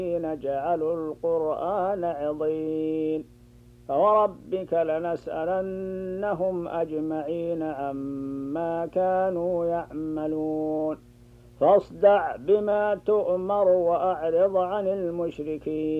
جعلوا القرآن عضين فوربك لنسألنهم أجمعين عما كانوا يعملون فاصدع بما تؤمر وأعرض عن المشركين